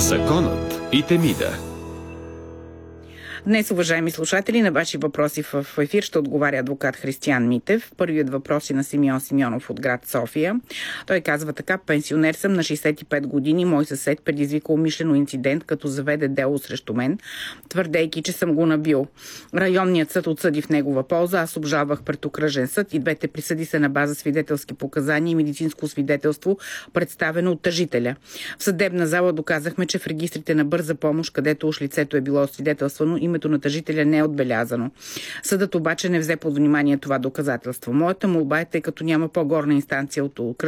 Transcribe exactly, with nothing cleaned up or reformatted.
Законът и Темида. Днес, уважаеми слушатели, на ваши въпроси в ефир ще отговаря адвокат Християн Митев. Първият въпрос е на Симеон Симеонов от град София. Той казва така: пенсионер съм на шейсет и пет години. Мой съсед предизвика умишлено инцидент, като заведе дело срещу мен, твърдейки, че съм го набил. Районният съд отсъди в негова полза. Аз обжалвах пред окръжен съд и двете присъди са на база свидетелски показания и медицинско свидетелство, представено от тъжителя. В съдебна зала доказахме, че в регистрите на Бърза помощ, където уж лицето е било свидетелствано, името на тъжителя не е отбелязано. Съдът обаче не взе под внимание това доказателство. Моята молба е, тъй като няма по-горна инстанция от